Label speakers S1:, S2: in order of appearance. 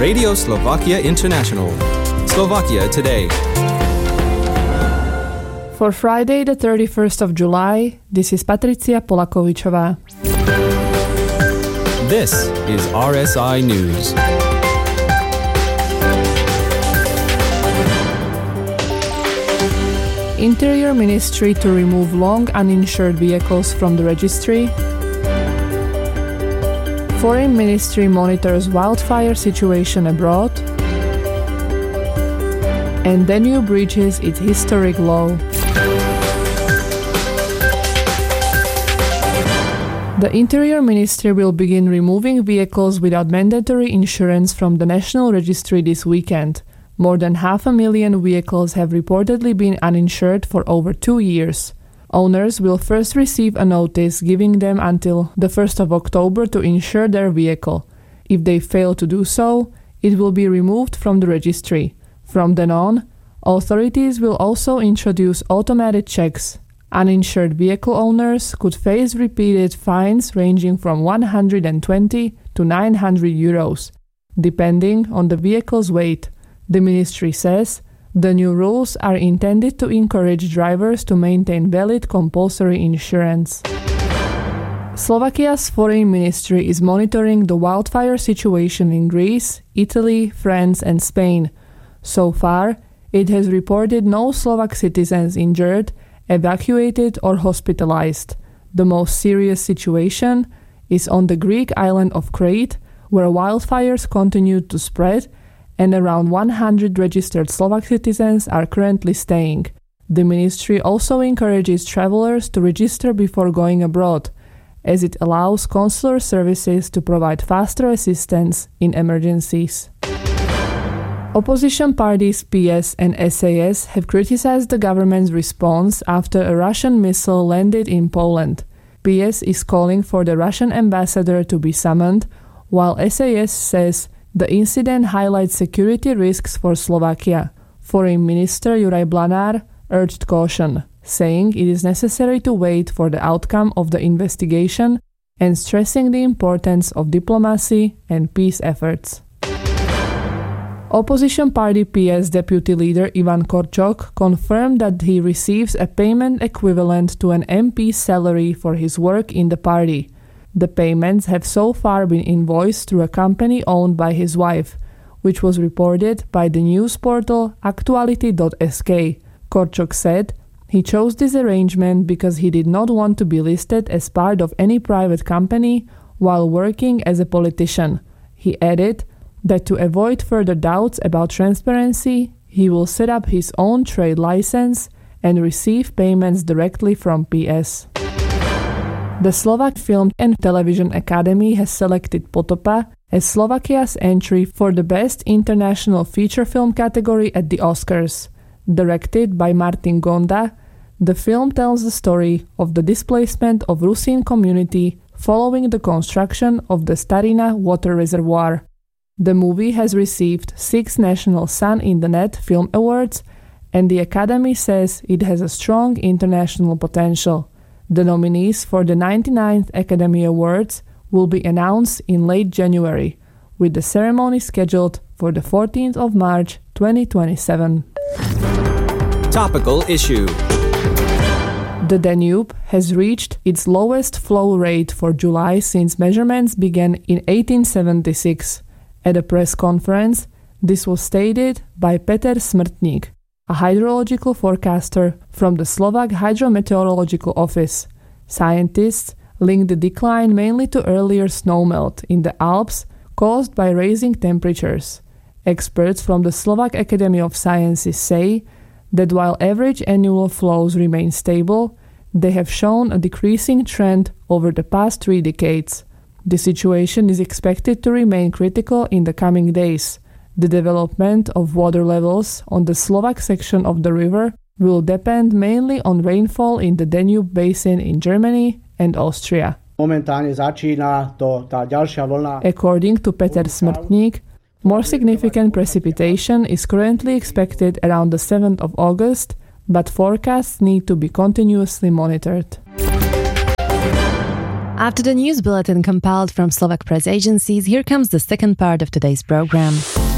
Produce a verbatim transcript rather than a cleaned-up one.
S1: Radio Slovakia International. Slovakia Today.
S2: For Friday, the thirty-first of July, this is Patricia Polakovičová.
S1: This is R S I News.
S2: Interior Ministry to remove long uninsured vehicles from the registry. Foreign Ministry monitors wildfire situation abroad. And Danube reaches its historic low. The Interior Ministry will begin removing vehicles without mandatory insurance from the National Registry this weekend. More than half a million vehicles have reportedly been uninsured for over two years. Owners will first receive a notice giving them until the first of October to insure their vehicle. If they fail to do so, it will be removed from the registry. From then on, authorities will also introduce automated checks. Uninsured vehicle owners could face repeated fines ranging from one hundred twenty to nine hundred euros, depending on the vehicle's weight. The ministry says the new rules are intended to encourage drivers to maintain valid compulsory insurance. Slovakia's foreign ministry is monitoring the wildfire situation in Greece, Italy, France, and Spain. So far, it has reported no Slovak citizens injured, evacuated, or hospitalized. The most serious situation is on the Greek island of Crete, where wildfires continue to spread, and around one hundred registered Slovak citizens are currently staying. The ministry also encourages travelers to register before going abroad, as it allows consular services to provide faster assistance in emergencies. Opposition parties P S and S A S have criticized the government's response after a Russian missile landed in Poland. P S is calling for the Russian ambassador to be summoned, while S A S says the incident highlights security risks for Slovakia. Foreign Minister Juraj Blanár urged caution, saying it is necessary to wait for the outcome of the investigation and stressing the importance of diplomacy and peace efforts. Opposition party P S deputy leader Ivan Korčok confirmed that he receives a payment equivalent to an M P's salary for his work in the party. The payments have so far been invoiced through a company owned by his wife, which was reported by the news portal Aktuality dot es ká. Korčok said he chose this arrangement because he did not want to be listed as part of any private company while working as a politician. He added that to avoid further doubts about transparency, he will set up his own trade license and receive payments directly from P S. The Slovak Film and Television Academy has selected Potopa as Slovakia's entry for the Best International Feature Film category at the Oscars. Directed by Martin Gonda, the film tells the story of the displacement of Rusyn community following the construction of the Starina water reservoir. The movie has received six National Sun in the Net Film Awards, and the Academy says it has a strong international potential. The nominees for the ninety-ninth Academy Awards will be announced in late January, with the ceremony scheduled for the fourteenth of March twenty twenty-seven.
S1: Topical issue.
S2: The Danube has reached its lowest flow rate for July since measurements began in eighteen seventy-six. At a press conference, this was stated by Peter Smrtník, a hydrological forecaster from the Slovak Hydrometeorological Office. Scientists link the decline mainly to earlier snowmelt in the Alps caused by rising temperatures. Experts from the Slovak Academy of Sciences say that while average annual flows remain stable, they have shown a decreasing trend over the past three decades. The situation is expected to remain critical in the coming days. The development of water levels on the Slovak section of the river will depend mainly on rainfall in the Danube basin in Germany and Austria.
S3: Momentálne začína to, tá ďalšia vlna.
S2: According to Peter Smrtník, more significant precipitation is currently expected around the seventh of August, but forecasts need to be continuously monitored.
S4: After the news bulletin compiled from Slovak press agencies, here comes the second part of today's program.